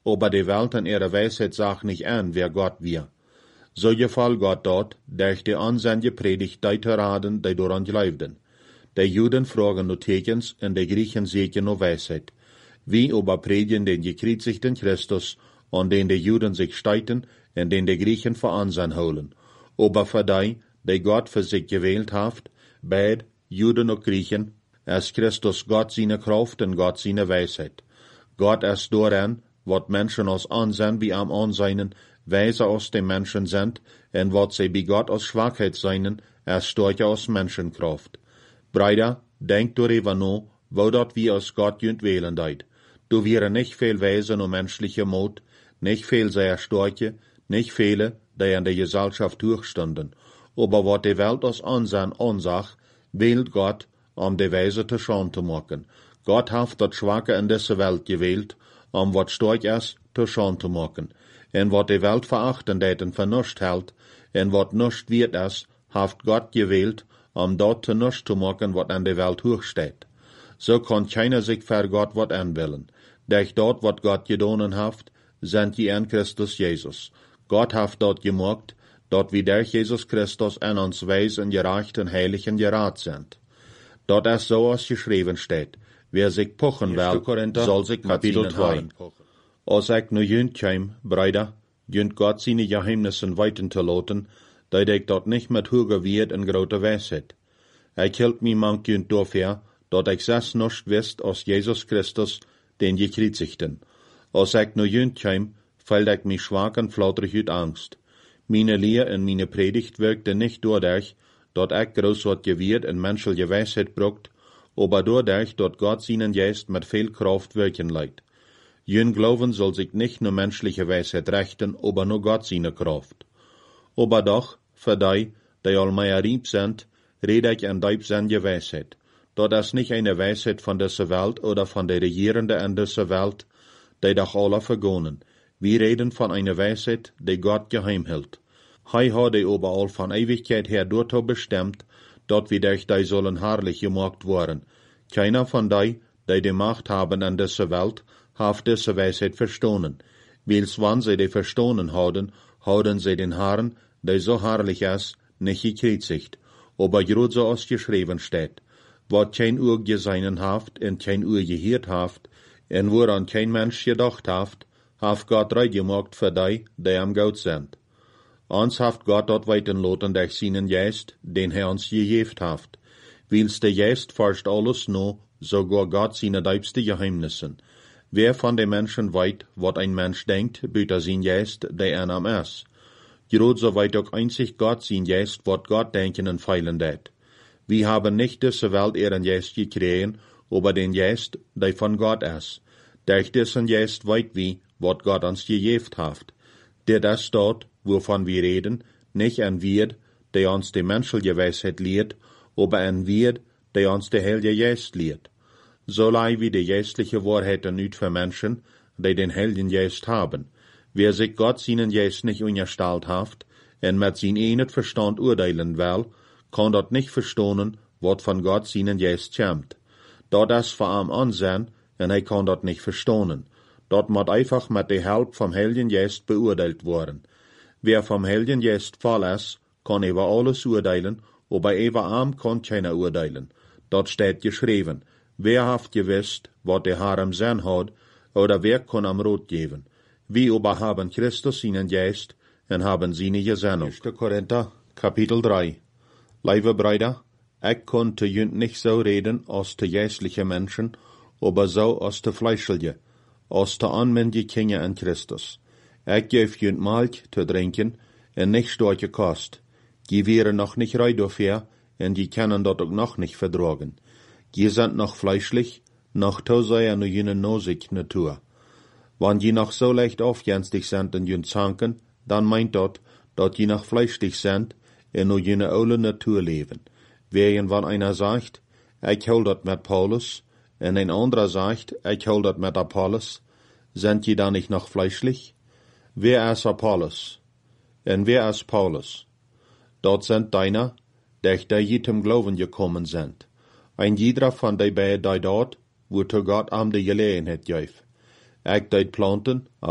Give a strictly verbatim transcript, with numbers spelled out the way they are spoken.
aber die Welt in ihrer Weisheit sagt nicht an, wer Gott wir. So gefall Gott dort, durch die ansehende Predigt die te raden, die daran glaubten. Die Juden fragen nur Tekens, und die Griechen sehen nur Weisheit. Wie aber predigen den gekreuzigten Christus, an den die Juden sich streiten, und den die Griechen für Ansehen holen. Aber für die, die Gott für sich gewählt hat, beid Juden und Griechen, ist Christus Gott seine Kraft und Gott seine Weisheit. Gott ist daran, wat Menschen als Ansehen wie am Ansehen, weiser aus den Menschen sind, und wat sie bei Gott als Schwachheit seien, ist stärker als Menschenkraft. Brüder, denkt darüber nach, wo dort wir als Gott jünt wählen deit. Du wäre nicht viel Wesen und menschliche Mut, nicht viel sehr starke, nicht viele, die in der Gesellschaft durchstanden. Aber wat die Welt als Ansehen ansagt, wählt Gott, um die Weise zu Schande zu machen. Gott hat das Schwache in dieser Welt gewählt, um wat stark ist, zu Schande zu machen. Und wat die Welt verachten det und für nichts hält, und wat nichts wird ist, hat Gott gewählt, um dort zu nichts zu machen, wat an der Welt hochsteht. So kann keiner sich für Gott wat anwillen. Durch dort, wat Gott gedonen hat, sind die in Christus Jesus. Gott hat dort gemacht, dort wie durch Jesus Christus an uns weis und gerecht und heilig und gerat sind. Dort ist so, als geschrieben steht, wer sich pochen will, soll sich Kapitel zwei. Als ich nu jünt käm, Brüder, jünt Gott seine Geheimnissen weiten zu lassen, da ich dort nicht mit Huger wird in großer Weisheit. Ich hielt mich manch jünt dafür, dort ich sess nicht wisst aus Jesus Christus, den gekreuzigten. Als ich nu jünt käm, fällt ich mich schwach und flautrig ut Angst. Meine Lehre und meine Predigt wirkte nicht dadurch, dort ich groß wat gewirrt in menschliche Weisheit brucht, aber dadurch, dort Gott seinen Geist mit viel Kraft wirken leiht. Jün Glauben soll sich nicht nur menschliche Weisheit rechten, aber nur Gott seine Kraft. Aber doch, für die, die allmehr rieb sind, rede ich an deibsende Weisheit. Dort ist nicht eine Weisheit von dieser Welt oder von der Regierenden in dieser Welt, die doch alle vergonnen. Wir reden von einer Weisheit, die Gott geheim hält. Hei hat die überall von Ewigkeit her dort bestimmt, dort wie durch die sollen herrlich gemacht worden. Keiner von die, die die Macht haben in dieser Welt, hat diese Weisheit verstohlen. Weils wann sie die verstohlen haben, haben sie den Herrn, der so herrlich ist, nicht gekreuzigt. Aber gerade so als geschrieben steht, wat kein Uhr gesehen haft und kein Uhr gehört haft, und woran kein Mensch gedacht haft, haft Gott reid gemacht für die, die am Gott sind. Uns haft Gott dort weiten loten durch seinen Geist, den er uns gegeben haft. Weils der Geist forscht alles no, sogar Gott seine deibste Geheimnissen. Wer von den Menschen weit, wat ein Mensch denkt, büter sein Geist, der er am ist. Gerade so weit auch einzig Gott sein Geist, wat Gott denken und feilen det. Wir haben nicht diese Welt ihren Geist gekriegen, aber den Geist, der von Gott ist. Durch diesen Geist weit wie, wat Gott uns gegeben haft. Der das dort, wovon wir reden, nicht ein Wird, der uns die menschliche Weisheit lehrt, aber ein Wird, der uns der Heilige Geist lehrt. So lei wie die geistliche Wahrheit nicht für Menschen, die den Heiligen Geist haben. Wer sich Gott seinen Geist nicht unterstellt haft, und mit sein enet Verstand urteilen will, kann dort nicht verstehen, wat von Gott seinen Geist kommt. Dort ist vor am Ansehen, und er kann dort nicht verstehen. Dort muss einfach mit der Hilfe vom Heiligen Geist beurteilt worden. Wer vom Heiligen Geist voll ist, kann über alles urteilen, aber über arm kann keiner urteilen. Dort steht geschrieben, wer hat gewusst, wat der Herr am Sinn hat, oder wer kann am Rot geben? Wir aber haben Christus seinen Geist und haben seine Gesinnung. erster Korinther, Kapitel drei. Liebe Brüder, ich konnte jünd nicht so reden als die geistliche Menschen, aber so als die fleischliche, als die anmündige Kinder in Christus. Ich gebe jünd Milch zu trinken und nicht starke Kost. Die wären noch nicht reif dafür und die können dort auch noch nicht vertragen. Die sind noch fleischlich, noch tausäher nur jene nosig Natur. Wenn die noch so leicht aufgänstig sind in jün Zanken, dann meint dort, dass die noch fleischlich sind und nur jene aule Natur leben. Während wenn einer sagt, ich hol dat mit Paulus, und ein anderer sagt, ich hol dat mit Apollos, sind die da nicht noch fleischlich? Wer ist Apollos? Und wer ist Paulus? Dort sind deiner, der die zum Glauben gekommen sind. Ein jeder von die beiden die dort, wo zu Gott am die Gelegenheit gäf. Ich deit planten,